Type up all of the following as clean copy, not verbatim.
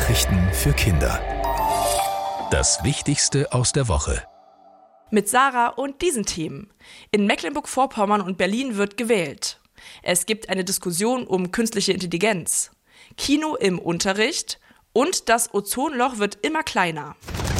Nachrichten für Kinder. Das Wichtigste aus der Woche. Mit Sarah und diesen Themen. In Mecklenburg-Vorpommern und Berlin wird gewählt. Es gibt eine Diskussion um künstliche Intelligenz. Kino im Unterricht und das Ozonloch wird immer kleiner.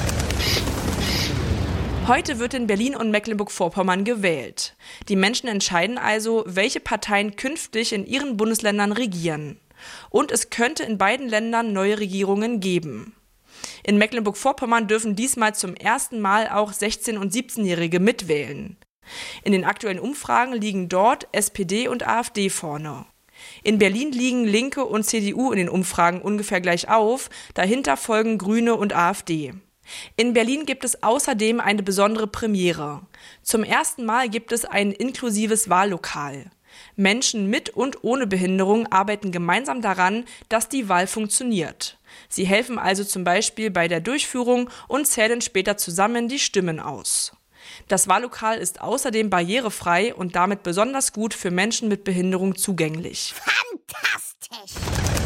Heute wird in Berlin und Mecklenburg-Vorpommern gewählt. Die Menschen entscheiden also, welche Parteien künftig in ihren Bundesländern regieren. Und es könnte in beiden Ländern neue Regierungen geben. In Mecklenburg-Vorpommern dürfen diesmal zum ersten Mal auch 16- und 17-Jährige mitwählen. In den aktuellen Umfragen liegen dort SPD und AfD vorne. In Berlin liegen Linke und CDU in den Umfragen ungefähr gleich auf, dahinter folgen Grüne und AfD. In Berlin gibt es außerdem eine besondere Premiere. Zum ersten Mal gibt es ein inklusives Wahllokal. Menschen mit und ohne Behinderung arbeiten gemeinsam daran, dass die Wahl funktioniert. Sie helfen also zum Beispiel bei der Durchführung und zählen später zusammen die Stimmen aus. Das Wahllokal ist außerdem barrierefrei und damit besonders gut für Menschen mit Behinderung zugänglich. Fantastisch!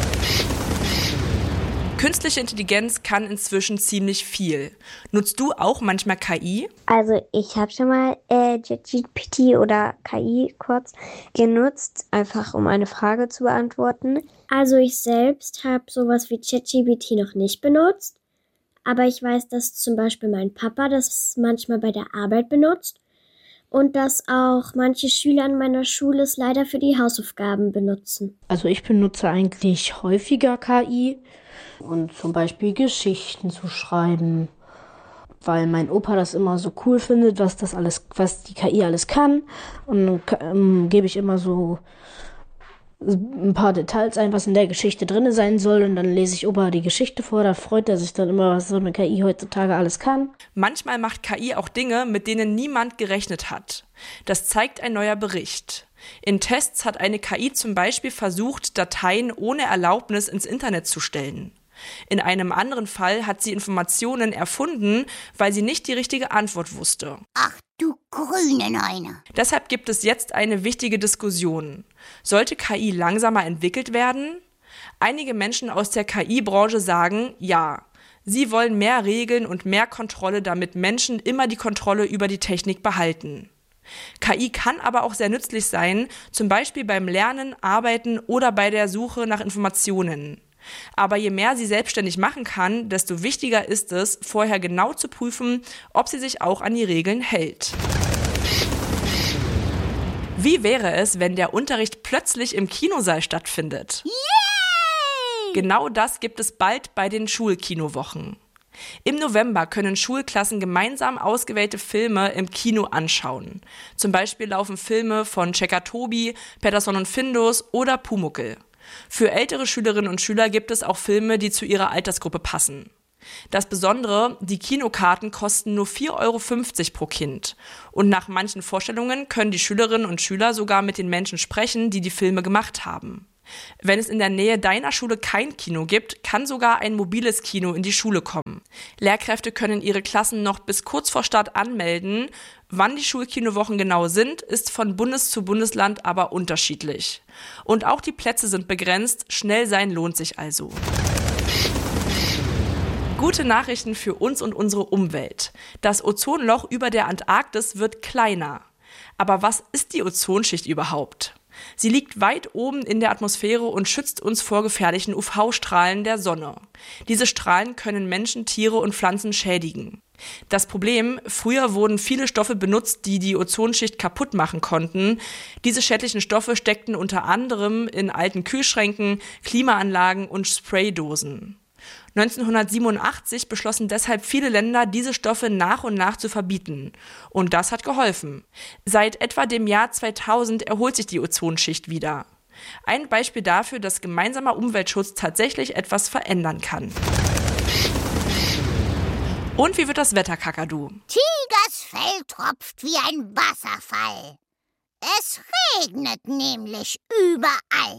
Künstliche Intelligenz kann inzwischen ziemlich viel. Nutzt du auch manchmal KI? Also ich habe schon mal ChatGPT oder KI kurz genutzt, einfach um eine Frage zu beantworten. Also ich selbst habe sowas wie ChatGPT noch nicht benutzt, aber ich weiß, dass zum Beispiel mein Papa das manchmal bei der Arbeit benutzt und dass auch manche Schüler an meiner Schule es leider für die Hausaufgaben benutzen. Also ich benutze eigentlich häufiger KI und zum Beispiel Geschichten zu schreiben, weil mein Opa das immer so cool findet, was die KI alles kann. Und dann gebe ich immer so ein paar Details ein, was in der Geschichte drin sein soll. Und dann lese ich Opa die Geschichte vor. Da freut er sich dann immer, was so eine KI heutzutage alles kann. Manchmal macht KI auch Dinge, mit denen niemand gerechnet hat. Das zeigt ein neuer Bericht. In Tests hat eine KI zum Beispiel versucht, Dateien ohne Erlaubnis ins Internet zu stellen. In einem anderen Fall hat sie Informationen erfunden, weil sie nicht die richtige Antwort wusste. Ach du grüne Neune. Deshalb gibt es jetzt eine wichtige Diskussion. Sollte KI langsamer entwickelt werden? Einige Menschen aus der KI-Branche sagen, ja. Sie wollen mehr Regeln und mehr Kontrolle, damit Menschen immer die Kontrolle über die Technik behalten. KI kann aber auch sehr nützlich sein, zum Beispiel beim Lernen, Arbeiten oder bei der Suche nach Informationen. Aber je mehr sie selbstständig machen kann, desto wichtiger ist es, vorher genau zu prüfen, ob sie sich auch an die Regeln hält. Wie wäre es, wenn der Unterricht plötzlich im Kinosaal stattfindet? Yay! Genau das gibt es bald bei den Schulkinowochen. Im November können Schulklassen gemeinsam ausgewählte Filme im Kino anschauen. Zum Beispiel laufen Filme von Checker Tobi, Pettersson und Findus oder Pumuckl. Für ältere Schülerinnen und Schüler gibt es auch Filme, die zu ihrer Altersgruppe passen. Das Besondere, die Kinokarten kosten nur 4,50 € pro Kind. Und nach manchen Vorstellungen können die Schülerinnen und Schüler sogar mit den Menschen sprechen, die die Filme gemacht haben. Wenn es in der Nähe deiner Schule kein Kino gibt, kann sogar ein mobiles Kino in die Schule kommen. Lehrkräfte können ihre Klassen noch bis kurz vor Start anmelden. Wann die Schulkinowochen genau sind, ist von Bundes zu Bundesland aber unterschiedlich. Und auch die Plätze sind begrenzt, schnell sein lohnt sich also. Gute Nachrichten für uns und unsere Umwelt. Das Ozonloch über der Antarktis wird kleiner. Aber was ist die Ozonschicht überhaupt? Sie liegt weit oben in der Atmosphäre und schützt uns vor gefährlichen UV-Strahlen der Sonne. Diese Strahlen können Menschen, Tiere und Pflanzen schädigen. Das Problem, früher wurden viele Stoffe benutzt, die die Ozonschicht kaputt machen konnten. Diese schädlichen Stoffe steckten unter anderem in alten Kühlschränken, Klimaanlagen und Spraydosen. 1987 beschlossen deshalb viele Länder, diese Stoffe nach und nach zu verbieten. Und das hat geholfen. Seit etwa dem Jahr 2000 erholt sich die Ozonschicht wieder. Ein Beispiel dafür, dass gemeinsamer Umweltschutz tatsächlich etwas verändern kann. Und wie wird das Wetter, Kakadu? Tigers Fell tropft wie ein Wasserfall. Es regnet nämlich überall.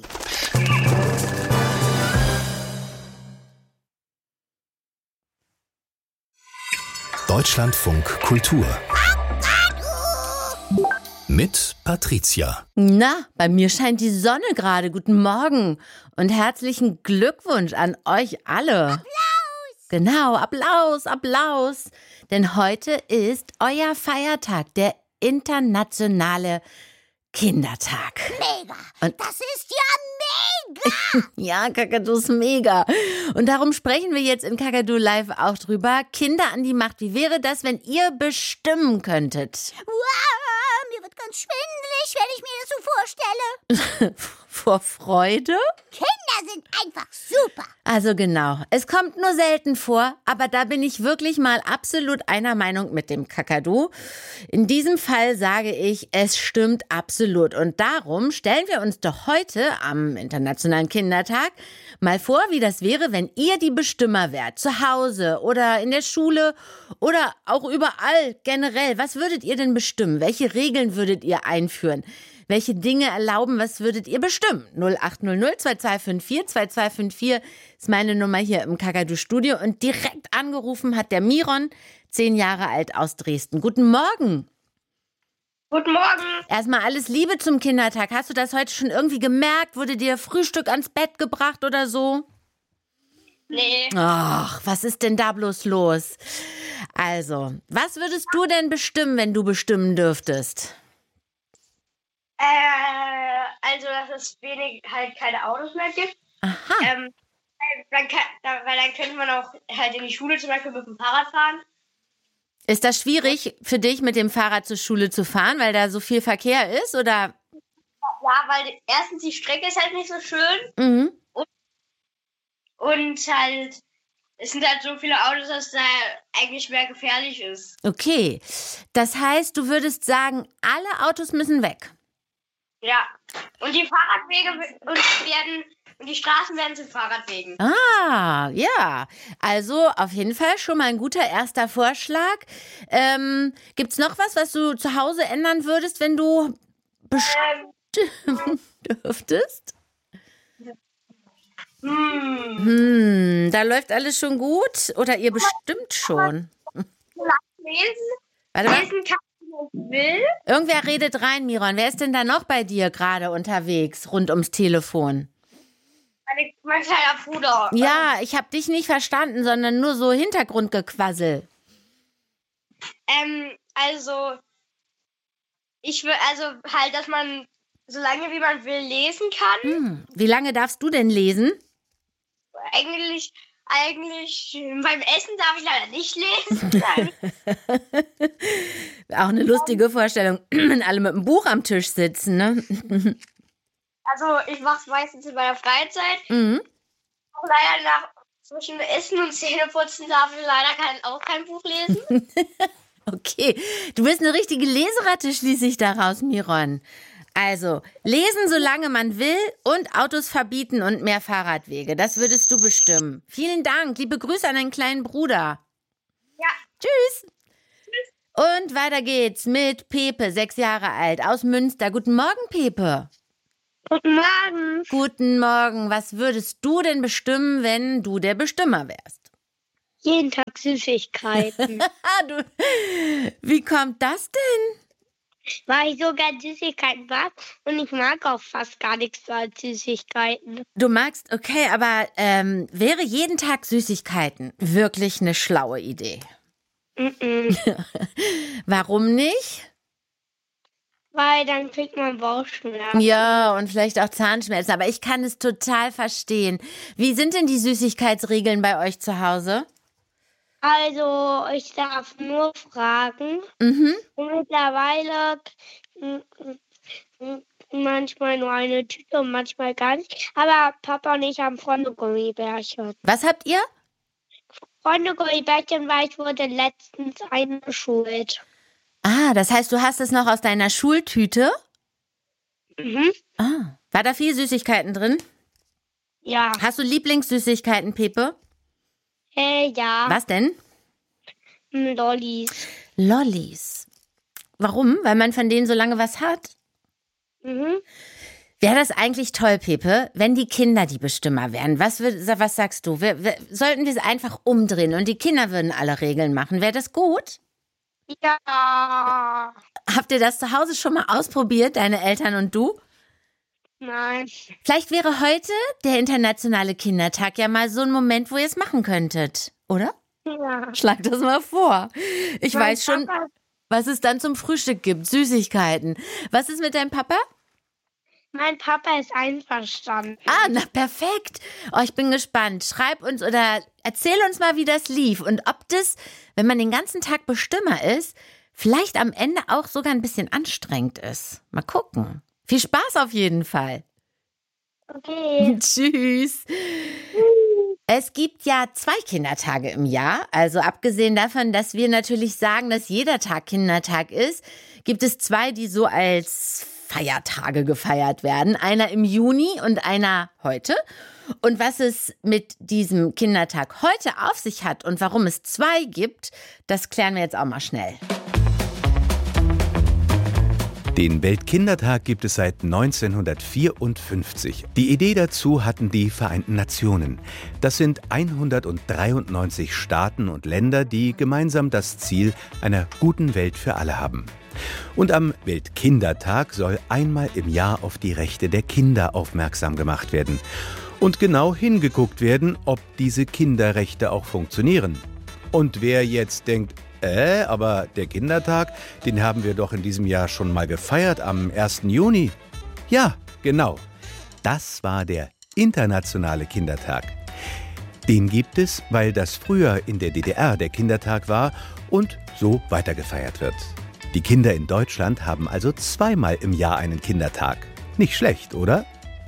Deutschlandfunk Kultur Mit Patricia. Na, bei mir scheint die Sonne gerade. Guten Morgen und herzlichen Glückwunsch an euch alle. Applaus! Genau, Applaus, Applaus. Denn heute ist euer Feiertag, der internationale Kindertag. Mega. Und Das ist ja mega. ja, Kakadu ist mega. Und darum sprechen wir jetzt in Kakadu Live auch drüber. Kinder an die Macht. Wie wäre das, wenn ihr bestimmen könntet? Wow, mir wird ganz schwindelig, wenn ich mir das so vorstelle. Vor Freude? Kinder sind einfach super. Also genau, es kommt nur selten vor, aber da bin ich wirklich mal absolut einer Meinung mit dem Kakadu. In diesem Fall sage ich, es stimmt absolut. Und darum stellen wir uns doch heute am Internationalen Kindertag mal vor, wie das wäre, wenn ihr die Bestimmer wärt. Zu Hause oder in der Schule oder auch überall generell. Was würdet ihr denn bestimmen? Welche Regeln würdet ihr einführen? Welche Dinge erlauben, was würdet ihr bestimmen? 0800 2254 2254 ist meine Nummer hier im Kakadu-Studio. Und direkt angerufen hat der Miron, 10 Jahre alt aus Dresden. Guten Morgen. Guten Morgen. Erstmal alles Liebe zum Kindertag. Hast du das heute schon irgendwie gemerkt? Wurde dir Frühstück ans Bett gebracht oder so? Nee. Ach, was ist denn da bloß los? Also, was würdest du denn bestimmen, wenn du bestimmen dürftest? Also, dass es halt keine Autos mehr gibt. Aha. Weil dann könnte man auch halt in die Schule zum Beispiel mit dem Fahrrad fahren. Ist das schwierig für dich, mit dem Fahrrad zur Schule zu fahren, weil da so viel Verkehr ist, oder? Ja, weil erstens die Strecke ist halt nicht so schön. Mhm. Und halt, es sind halt so viele Autos, dass da eigentlich mehr gefährlich ist. Okay. Das heißt, du würdest sagen, alle Autos müssen weg. Ja. Und die Fahrradwege und die Straßen werden zu Fahrradwegen. Ah, ja. Also auf jeden Fall schon mal ein guter erster Vorschlag. Gibt's noch was du zu Hause ändern würdest, wenn du bestimmen dürftest? Da läuft alles schon gut? Oder ihr bestimmt schon? Warte mal. Lesen kann ich will. Irgendwer redet rein, Miron. Wer ist denn da noch bei dir gerade unterwegs, rund ums Telefon? Mein kleiner Bruder. Ja, ich habe dich nicht verstanden, sondern nur so Hintergrundgequassel. Also, ich will, halt, dass man so lange wie man will lesen kann. Wie lange darfst du denn lesen? Eigentlich, beim Essen darf ich leider nicht lesen. Auch eine lustige Vorstellung, wenn alle mit dem Buch am Tisch sitzen, ne? Also, ich mache es meistens in meiner Freizeit. Auch leider zwischen Essen und Zähneputzen darf ich leider auch kein Buch lesen. Okay, du bist eine richtige Leseratte, schließe ich daraus, Miron. Also, lesen, solange man will und Autos verbieten und mehr Fahrradwege. Das würdest du bestimmen. Vielen Dank. Liebe Grüße an deinen kleinen Bruder. Ja. Tschüss. Und weiter geht's mit Pepe, 6 Jahre alt, aus Münster. Guten Morgen, Pepe. Guten Morgen. Guten Morgen. Was würdest du denn bestimmen, wenn du der Bestimmer wärst? Jeden Tag Süßigkeiten. Wie kommt das denn? Weil ich so gern Süßigkeiten mag und ich mag auch fast gar nichts als Süßigkeiten. Du magst, okay, aber wäre jeden Tag Süßigkeiten wirklich eine schlaue Idee? Warum nicht? Weil dann kriegt man Bauchschmerzen. Ja, und vielleicht auch Zahnschmerzen, aber ich kann es total verstehen. Wie sind denn die Süßigkeitsregeln bei euch zu Hause? Also, ich darf nur fragen. Und mittlerweile manchmal nur eine Tüte und manchmal gar nicht. Aber Papa und ich haben Freunde-Gummibärchen. Was habt ihr? Freunde-Gummibärchen, weil ich wurde letztens eingeschult. Ah, das heißt, du hast es noch aus deiner Schultüte? Ah, war da viel Süßigkeiten drin? Ja. Hast du Lieblingssüßigkeiten, Pepe? Ja. Was denn? Lollis. Lollis. Warum? Weil man von denen so lange was hat? Wäre das eigentlich toll, Pepe, wenn die Kinder die Bestimmer wären? Was sagst du? Sollten wir es einfach umdrehen und die Kinder würden alle Regeln machen? Wäre das gut? Ja. Habt ihr das zu Hause schon mal ausprobiert, deine Eltern und du? Nein. Vielleicht wäre heute der internationale Kindertag ja mal so ein Moment, wo ihr es machen könntet, oder? Ja. Schlag das mal vor. Ich Mein weiß schon, Papa- was es dann zum Frühstück gibt. Süßigkeiten. Was ist mit deinem Papa? Mein Papa ist einverstanden. Ah, na perfekt. Oh, ich bin gespannt. Schreib uns oder erzähl uns mal, wie das lief und ob das, wenn man den ganzen Tag Bestimmer ist, vielleicht am Ende auch sogar ein bisschen anstrengend ist. Mal gucken. Viel Spaß auf jeden Fall. Okay. Tschüss. Es gibt ja 2 Kindertage im Jahr. Also abgesehen davon, dass wir natürlich sagen, dass jeder Tag Kindertag ist, gibt es 2, die so als Feiertage gefeiert werden. Einer im Juni und einer heute. Und was es mit diesem Kindertag heute auf sich hat und warum es 2 gibt, das klären wir jetzt auch mal schnell. Den Weltkindertag gibt es seit 1954. Die Idee dazu hatten die Vereinten Nationen. Das sind 193 Staaten und Länder, die gemeinsam das Ziel einer guten Welt für alle haben. Und am Weltkindertag soll einmal im Jahr auf die Rechte der Kinder aufmerksam gemacht werden. Und genau hingeguckt werden, ob diese Kinderrechte auch funktionieren. Und wer jetzt denkt, aber der Kindertag, den haben wir doch in diesem Jahr schon mal gefeiert am 1. Juni. Ja, genau. Das war der internationale Kindertag. Den gibt es, weil das früher in der DDR der Kindertag war und so weitergefeiert wird. Die Kinder in Deutschland haben also 2-mal im Jahr einen Kindertag. Nicht schlecht, oder?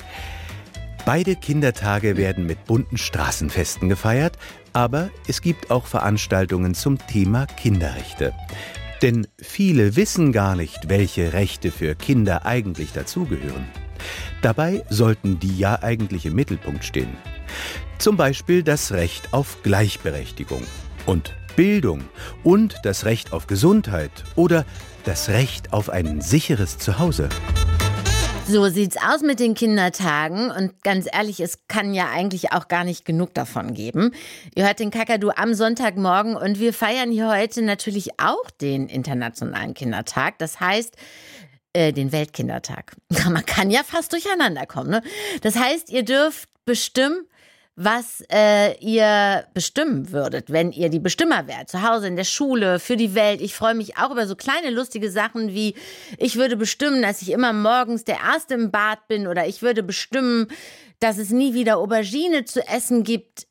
Beide Kindertage werden mit bunten Straßenfesten gefeiert, aber es gibt auch Veranstaltungen zum Thema Kinderrechte. Denn viele wissen gar nicht, welche Rechte für Kinder eigentlich dazugehören. Dabei sollten die ja eigentlich im Mittelpunkt stehen. Zum Beispiel das Recht auf Gleichberechtigung und Bildung und das Recht auf Gesundheit oder das Recht auf ein sicheres Zuhause. So sieht's aus mit den Kindertagen und ganz ehrlich, es kann ja eigentlich auch gar nicht genug davon geben. Ihr hört den Kakadu am Sonntagmorgen und wir feiern hier heute natürlich auch den Internationalen Kindertag, das heißt den Weltkindertag. Man kann ja fast durcheinander kommen, ne? Das heißt, ihr dürft bestimmen, was ihr bestimmen würdet, wenn ihr die Bestimmer wärt, zu Hause, in der Schule, für die Welt. Ich freue mich auch über so kleine lustige Sachen wie, ich würde bestimmen, dass ich immer morgens der Erste im Bad bin oder ich würde bestimmen, dass es nie wieder Aubergine zu essen gibt.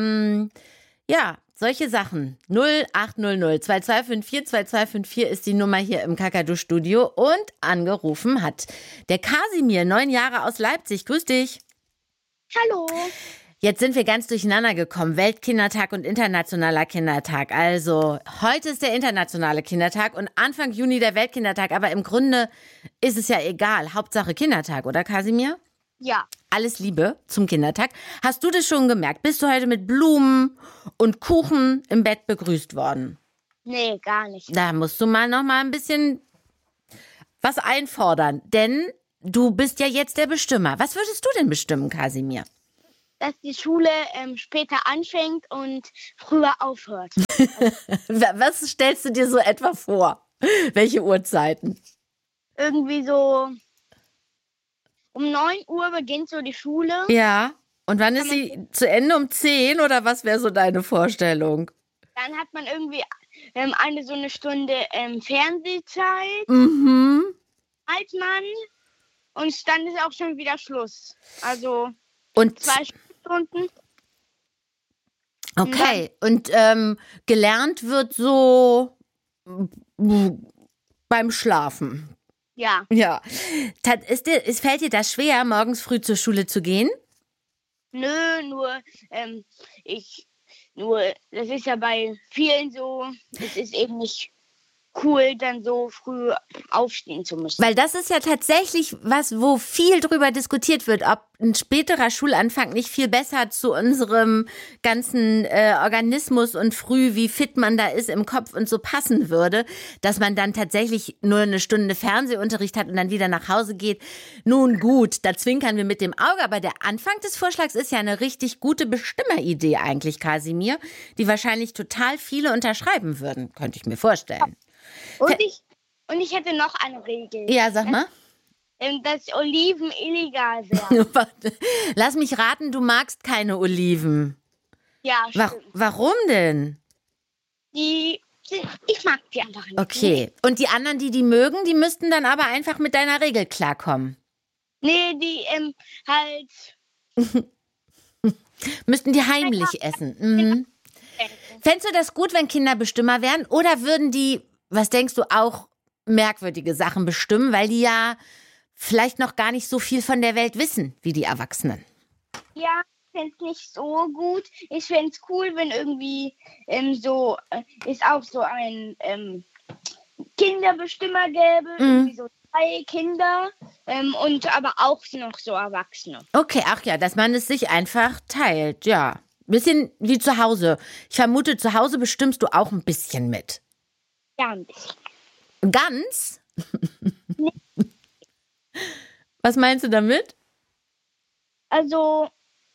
Ja, solche Sachen. 0800 2254 2254 ist die Nummer hier im Kakadu-Studio und angerufen hat der Kasimir, 9 Jahre aus Leipzig. Grüß dich. Hallo. Jetzt sind wir ganz durcheinander gekommen. Weltkindertag und Internationaler Kindertag. Also, heute ist der Internationale Kindertag und Anfang Juni der Weltkindertag. Aber im Grunde ist es ja egal. Hauptsache Kindertag, oder Kasimir? Ja. Alles Liebe zum Kindertag. Hast du das schon gemerkt? Bist du heute mit Blumen und Kuchen im Bett begrüßt worden? Nee, gar nicht. Da musst du mal noch mal ein bisschen was einfordern. Denn du bist ja jetzt der Bestimmer. Was würdest du denn bestimmen, Kasimir? Dass die Schule später anfängt und früher aufhört. Was stellst du dir so etwa vor? Welche Uhrzeiten? Irgendwie so um 9 Uhr beginnt so die Schule. Ja. Und wann ist sie zu Ende? Um 10? Oder was wäre so deine Vorstellung? Dann hat man irgendwie so eine Stunde Fernsehzeit. Mhm. Als man. Und dann ist auch schon wieder Schluss. Also Und 2 Stunden. Okay. Und gelernt wird so beim Schlafen. Ja. Ja. Fällt dir das schwer, morgens früh zur Schule zu gehen? Nö, nur das ist ja bei vielen so, es ist eben nicht cool, dann so früh aufstehen zu müssen. Weil das ist ja tatsächlich was, wo viel drüber diskutiert wird, ob ein späterer Schulanfang nicht viel besser zu unserem ganzen Organismus und früh, wie fit man da ist im Kopf und so passen würde, dass man dann tatsächlich nur eine Stunde Fernsehunterricht hat und dann wieder nach Hause geht. Nun gut, da zwinkern wir mit dem Auge, aber der Anfang des Vorschlags ist ja eine richtig gute Bestimmeridee eigentlich, Kasimir, die wahrscheinlich total viele unterschreiben würden, könnte ich mir vorstellen. Und ich hätte noch eine Regel. Ja, sag mal. Dass Oliven illegal wären. Lass mich raten, du magst keine Oliven. Ja, stimmt. Warum denn? Ich mag die einfach nicht. Okay. Und die anderen, die mögen, die müssten dann aber einfach mit deiner Regel klarkommen. Nee, die halt... Müssten die heimlich essen. Mhm. Fändest du das gut, wenn Kinder Bestimmer wären? Oder würden die, was denkst du, auch merkwürdige Sachen bestimmen, weil die ja vielleicht noch gar nicht so viel von der Welt wissen, wie die Erwachsenen? Ja, ich fände es nicht so gut. Ich fände es cool, wenn irgendwie es auch so ein Kinderbestimmer gäbe. Irgendwie so 3 Kinder und aber auch noch so Erwachsene. Okay, ach ja, dass man es sich einfach teilt, ja. Bisschen wie zu Hause. Ich vermute, zu Hause bestimmst du auch ein bisschen mit. Ja, ein bisschen. Ganz? Was meinst du damit? Also,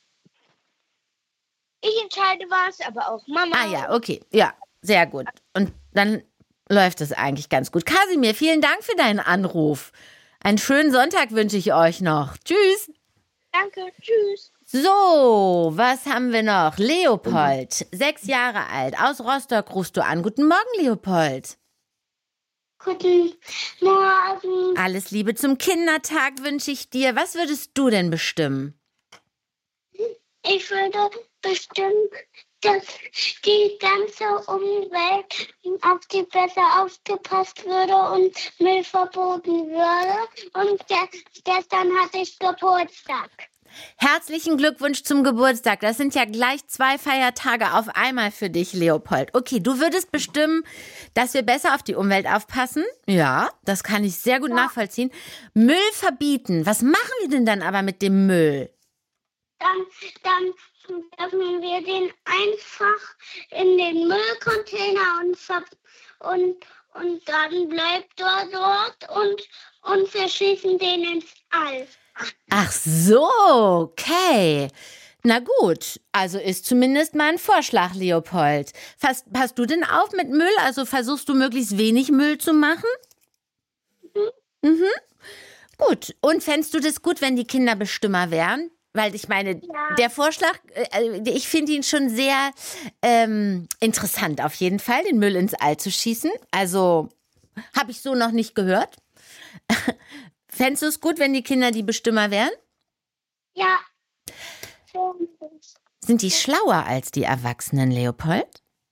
ich entscheide was, aber auch Mama. Ah ja, okay. Ja, sehr gut. Und dann läuft es eigentlich ganz gut. Kasimir, vielen Dank für deinen Anruf. Einen schönen Sonntag wünsche ich euch noch. Tschüss. Danke, tschüss. So, was haben wir noch? Leopold, 6 Jahre alt, aus Rostock rufst du an. Guten Morgen, Leopold. Guten Morgen. Alles Liebe zum Kindertag wünsche ich dir. Was würdest du denn bestimmen? Ich würde bestimmen, dass die ganze Umwelt auf die besser aufgepasst würde und Müll verboten würde. Und gestern hatte ich Geburtstag. Herzlichen Glückwunsch zum Geburtstag. Das sind ja gleich 2 Feiertage auf einmal für dich, Leopold. Okay, du würdest bestimmen, dass wir besser auf die Umwelt aufpassen? Ja, das kann ich sehr gut nachvollziehen. Müll verbieten. Was machen wir denn dann aber mit dem Müll? Dann werfen wir den einfach in den Müllcontainer und dann bleibt er dort und wir schießen den ins All. Ach so, okay. Na gut, also ist zumindest mal ein Vorschlag, Leopold. Passt du denn auf mit Müll? Also versuchst du möglichst wenig Müll zu machen? Mhm. Gut. Und fändest du das gut, wenn die Kinder Bestimmer wären? Weil ich meine, der Vorschlag, ich finde ihn schon sehr interessant auf jeden Fall, den Müll ins All zu schießen. Also habe ich so noch nicht gehört. Fändest du es gut, wenn die Kinder die Bestimmer wären? Ja. Sind die schlauer als die Erwachsenen, Leopold?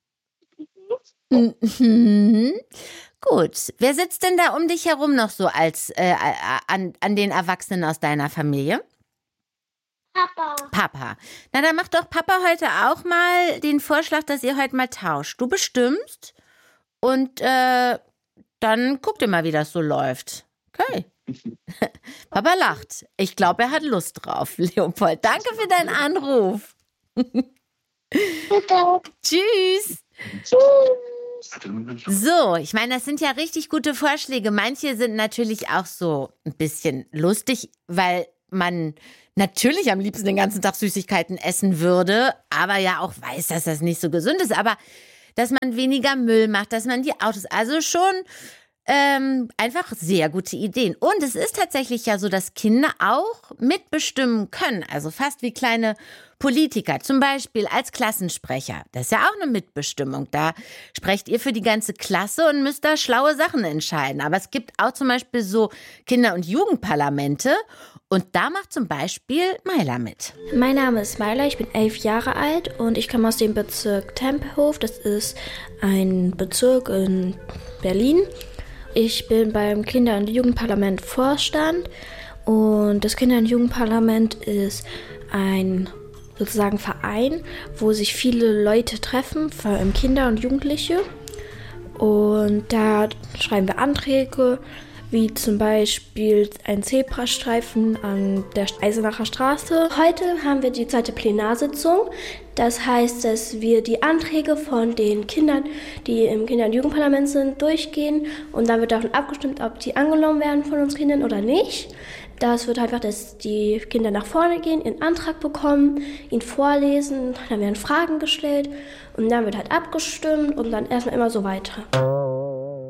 Mhm. Gut. Wer sitzt denn da um dich herum noch so als an den Erwachsenen aus deiner Familie? Papa. Na, dann macht doch Papa heute auch mal den Vorschlag, dass ihr heute mal tauscht. Du bestimmst und dann guckt ihr mal, wie das so läuft. Okay. Papa lacht. Ich glaube, er hat Lust drauf, Leopold. Danke für deinen Anruf. Bitte. Tschüss. Tschüss. So, ich meine, das sind ja richtig gute Vorschläge. Manche sind natürlich auch so ein bisschen lustig, weil man natürlich am liebsten den ganzen Tag Süßigkeiten essen würde, aber ja auch weiß, dass das nicht so gesund ist. Aber dass man weniger Müll macht, dass man die Autos, also schon einfach sehr gute Ideen. Und es ist tatsächlich ja so, dass Kinder auch mitbestimmen können, also fast wie kleine Politiker, zum Beispiel als Klassensprecher. Das ist ja auch eine Mitbestimmung. Da sprecht ihr für die ganze Klasse und müsst da schlaue Sachen entscheiden. Aber es gibt auch zum Beispiel so Kinder- und Jugendparlamente und da macht zum Beispiel Maila mit. Mein Name ist Maila, ich bin 11 Jahre alt und ich komme aus dem Bezirk Tempelhof. Das ist ein Bezirk in Berlin. Ich bin beim Kinder- und Jugendparlament Vorstand und das Kinder- und Jugendparlament ist ein sozusagen Verein, wo sich viele Leute treffen, vor allem Kinder und Jugendliche. Und da schreiben wir Anträge, wie zum Beispiel ein Zebrastreifen an der Eisenacher Straße. Heute haben wir die 2. Plenarsitzung. Das heißt, dass wir die Anträge von den Kindern, die im Kinder- und Jugendparlament sind, durchgehen. Und dann wird davon abgestimmt, ob die angenommen werden von uns Kindern oder nicht. Das wird einfach, dass die Kinder nach vorne gehen, ihren Antrag bekommen, ihn vorlesen, dann werden Fragen gestellt und dann wird halt abgestimmt und dann erstmal immer so weiter.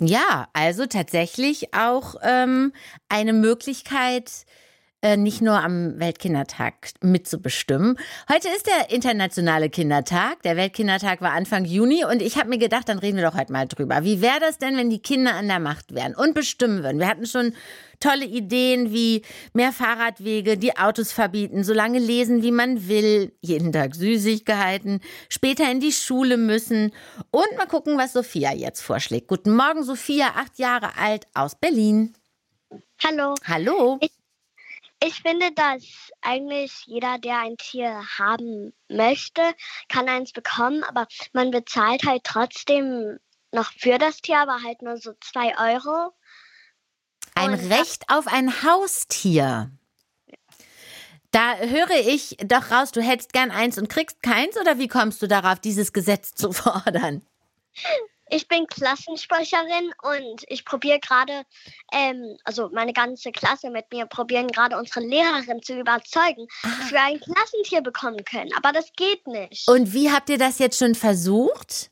Ja, also tatsächlich auch eine Möglichkeit, nicht nur am Weltkindertag mitzubestimmen. Heute ist der internationale Kindertag. Der Weltkindertag war Anfang Juni und ich habe mir gedacht, dann reden wir doch heute mal drüber. Wie wäre das denn, wenn die Kinder an der Macht wären und bestimmen würden? Wir hatten schon tolle Ideen wie mehr Fahrradwege, die Autos verbieten, so lange lesen, wie man will, jeden Tag Süßigkeiten, später in die Schule müssen und mal gucken, was Sophia jetzt vorschlägt. Guten Morgen, Sophia, 8 Jahre alt aus Berlin. Hallo. Hallo. Ich finde, dass eigentlich jeder, der ein Tier haben möchte, kann eins bekommen, aber man bezahlt halt trotzdem noch für das Tier, aber halt nur so 2 Euro. Ein Recht auf ein Haustier. Da höre ich doch raus, du hättest gern eins und kriegst keins, oder wie kommst du darauf, dieses Gesetz zu fordern? Ich bin Klassensprecherin und ich probiere gerade, also meine ganze Klasse mit mir probieren gerade unsere Lehrerin zu überzeugen, dass wir ein Klassentier bekommen können. Aber das geht nicht. Und wie habt ihr das jetzt schon versucht?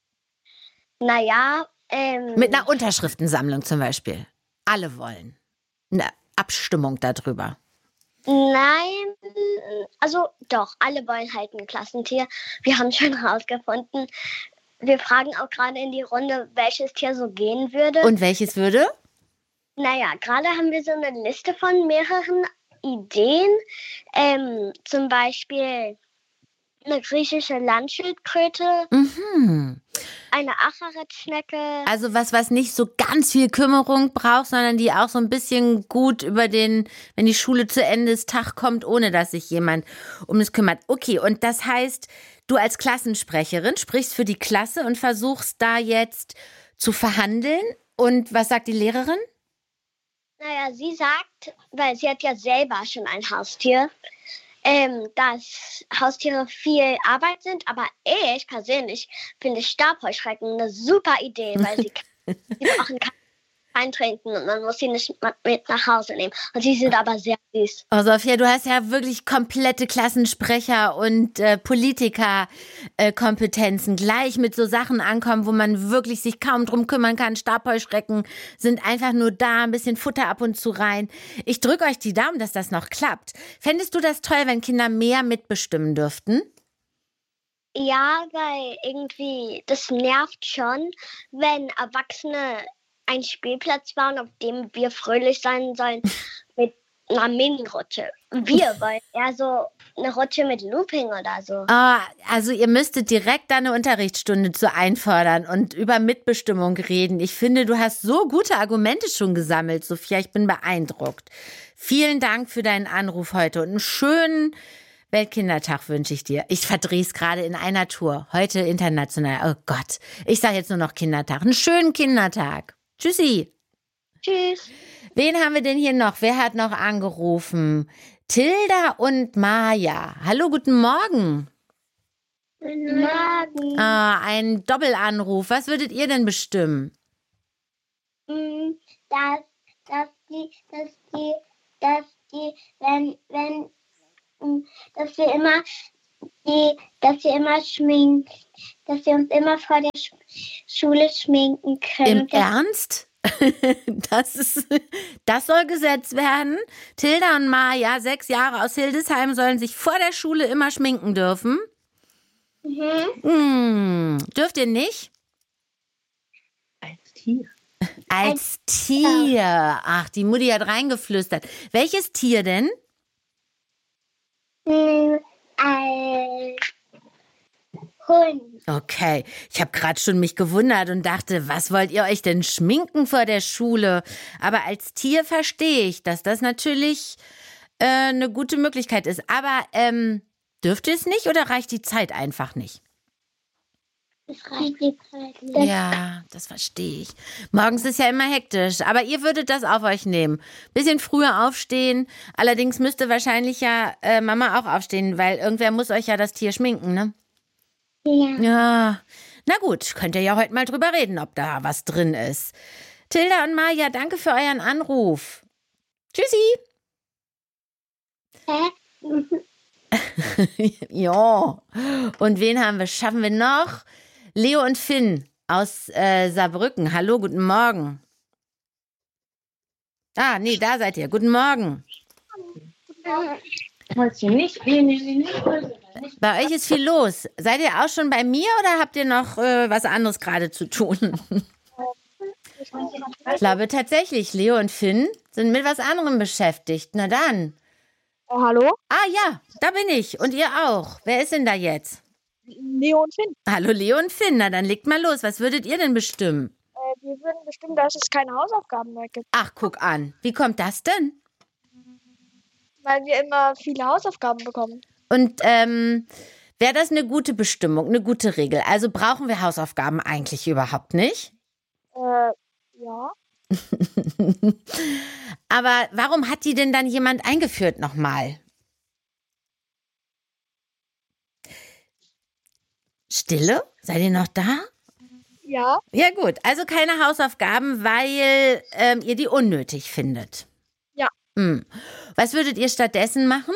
Naja, mit einer Unterschriftensammlung zum Beispiel. Alle wollen. Eine Abstimmung darüber. Nein, also doch, alle wollen halt ein Klassentier. Wir haben schon herausgefunden. Wir fragen auch gerade in die Runde, welches Tier so gehen würde. Und welches würde? Naja, gerade haben wir so eine Liste von mehreren Ideen. Zum Beispiel eine griechische Landschildkröte, eine Acharetschnecke. Also was nicht so ganz viel Kümmerung braucht, sondern die auch so ein bisschen gut wenn die Schule zu Ende ist, Tag kommt, ohne dass sich jemand um es kümmert. Okay, und das heißt, du als Klassensprecherin sprichst für die Klasse und versuchst da jetzt zu verhandeln. Und was sagt die Lehrerin? Naja, sie sagt, weil sie hat ja selber schon ein Haustier, dass Haustiere viel Arbeit sind. Aber ich persönlich finde Stabheuschrecken eine super Idee, weil sie brauchen keinen eintrinken und man muss sie nicht mit nach Hause nehmen. Und sie sind aber sehr süß. Oh, Sophia, du hast ja wirklich komplette Klassensprecher- und Politikerkompetenzen. Gleich mit so Sachen ankommen, wo man wirklich sich kaum drum kümmern kann. Stabheuschrecken sind einfach nur da, ein bisschen Futter ab und zu rein. Ich drücke euch die Daumen, dass das noch klappt. Fändest du das toll, wenn Kinder mehr mitbestimmen dürften? Ja, weil irgendwie, das nervt schon, wenn Erwachsene einen Spielplatz bauen, auf dem wir fröhlich sein sollen mit einer Mini-Rutsche. Wir wollen eher so eine Rutsche mit Looping oder so. Also ihr müsstet direkt eine Unterrichtsstunde zu einfordern und über Mitbestimmung reden. Ich finde, du hast so gute Argumente schon gesammelt, Sophia. Ich bin beeindruckt. Vielen Dank für deinen Anruf heute und einen schönen Weltkindertag wünsche ich dir. Ich verdrehe es gerade in einer Tour. Heute international. Oh Gott, ich sage jetzt nur noch Kindertag. Einen schönen Kindertag. Tschüssi. Tschüss. Wen haben wir denn hier noch? Wer hat noch angerufen? Tilda und Maja. Hallo, guten Morgen. Guten Morgen. Ein Doppelanruf. Was würdet ihr denn bestimmen? Dass wir uns immer vor der Schule schminken können. Im Ernst? Das soll Gesetz werden. Tilda und Maja, 6 Jahre aus Hildesheim, sollen sich vor der Schule immer schminken dürfen. Dürft ihr nicht? Als Tier. Als Tier. Ach, die Mutti hat reingeflüstert. Welches Tier denn? Hund. Okay, ich habe gerade schon mich gewundert und dachte, was wollt ihr euch denn schminken vor der Schule? Aber als Tier verstehe ich, dass das natürlich eine gute Möglichkeit ist. Aber dürft ihr es nicht oder reicht die Zeit einfach nicht? Es reicht die Zeit nicht. Ja, das verstehe ich. Morgens ist ja immer hektisch, aber ihr würdet das auf euch nehmen. Bisschen früher aufstehen. Allerdings müsste wahrscheinlich ja Mama auch aufstehen, weil irgendwer muss euch ja das Tier schminken, ne? Ja. Na gut, könnt ihr ja heute mal drüber reden, ob da was drin ist. Tilda und Maja, danke für euren Anruf. Tschüssi. Ja. Und wen schaffen wir noch? Leo und Finn aus Saarbrücken. Hallo, guten Morgen. Ah, nee, da seid ihr. Guten Morgen. Bei euch ist viel los. Seid ihr auch schon bei mir oder habt ihr noch was anderes gerade zu tun? Ich glaube tatsächlich, Leo und Finn sind mit was anderem beschäftigt. Na dann. Oh, hallo? Ah ja, da bin ich. Und ihr auch. Wer ist denn da jetzt? Leo und Finn. Hallo Leo und Finn. Na dann legt mal los. Was würdet ihr denn bestimmen? Wir würden bestimmen, dass es keine Hausaufgaben mehr gibt. Ach, guck an. Wie kommt das denn? Weil wir immer viele Hausaufgaben bekommen. Und wäre das eine gute Bestimmung, eine gute Regel? Also brauchen wir Hausaufgaben eigentlich überhaupt nicht? Ja. Aber warum hat die denn dann jemand eingeführt nochmal? Stille? Seid ihr noch da? Ja. Ja gut, also keine Hausaufgaben, weil ihr die unnötig findet. Ja. Was würdet ihr stattdessen machen?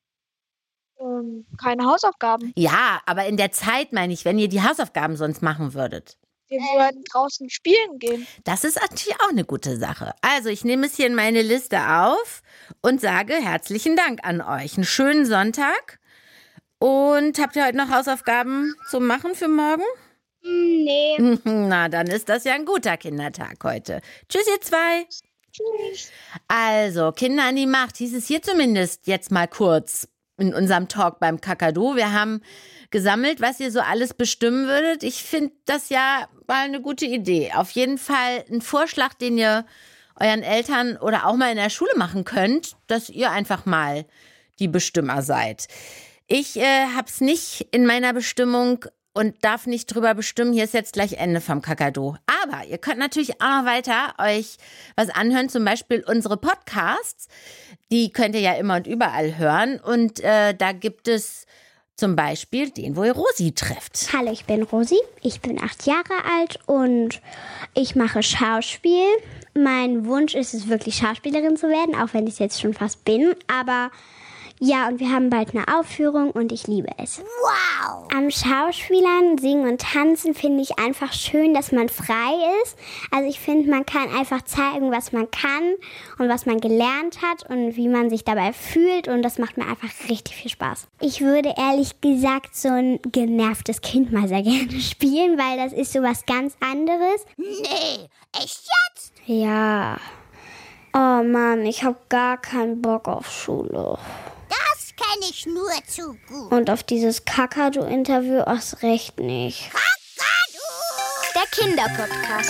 Keine Hausaufgaben. Ja, aber in der Zeit meine ich, wenn ihr die Hausaufgaben sonst machen würdet. Wir würden draußen spielen gehen. Das ist natürlich auch eine gute Sache. Also ich nehme es hier in meine Liste auf und sage herzlichen Dank an euch. Einen schönen Sonntag. Und habt ihr heute noch Hausaufgaben zum Machen für morgen? Nee. Na, dann ist das ja ein guter Kindertag heute. Tschüss, ihr zwei. Tschüss. Also, Kinder an die Macht, hieß es hier zumindest jetzt mal kurz in unserem Talk beim Kakadu. Wir haben gesammelt, was ihr so alles bestimmen würdet. Ich finde das ja mal eine gute Idee. Auf jeden Fall ein Vorschlag, den ihr euren Eltern oder auch mal in der Schule machen könnt, dass ihr einfach mal die Bestimmer seid. Ich habe es nicht in meiner Bestimmung und darf nicht drüber bestimmen. Hier ist jetzt gleich Ende vom Kakadu. Aber ihr könnt natürlich auch noch weiter euch was anhören, zum Beispiel unsere Podcasts. Die könnt ihr ja immer und überall hören. Und da gibt es zum Beispiel den, wo ihr Rosi trefft. Hallo, ich bin Rosi. Ich bin 8 Jahre alt und ich mache Schauspiel. Mein Wunsch ist es wirklich, Schauspielerin zu werden, auch wenn ich es jetzt schon fast bin. Aber ja, und wir haben bald eine Aufführung und ich liebe es. Wow! Am Schauspielern, Singen und Tanzen finde ich einfach schön, dass man frei ist. Also ich finde, man kann einfach zeigen, was man kann und was man gelernt hat und wie man sich dabei fühlt. Und das macht mir einfach richtig viel Spaß. Ich würde ehrlich gesagt so ein genervtes Kind mal sehr gerne spielen, weil das ist so was ganz anderes. Nee, echt jetzt? Ja. Oh Mann, ich habe gar keinen Bock auf Schule. Das kenne ich nur zu gut. Und auf dieses Kakadu-Interview erst recht nicht. Kakadu! Der Kinderpodcast.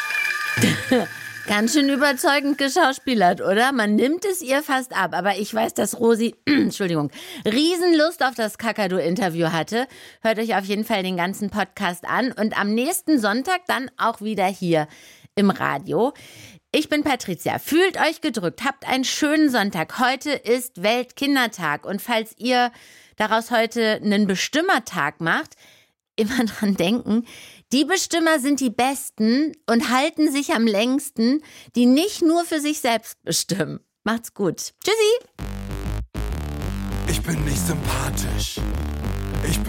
Ganz schön überzeugend geschauspielert, oder? Man nimmt es ihr fast ab. Aber ich weiß, dass Rosi, Riesenlust auf das Kakadu-Interview hatte. Hört euch auf jeden Fall den ganzen Podcast an. Und am nächsten Sonntag dann auch wieder hier im Radio. Ich bin Patricia. Fühlt euch gedrückt. Habt einen schönen Sonntag. Heute ist Weltkindertag. Und falls ihr daraus heute einen Bestimmertag macht, immer dran denken, die Bestimmer sind die Besten und halten sich am längsten, die nicht nur für sich selbst bestimmen. Macht's gut. Tschüssi. Ich bin nicht sympathisch.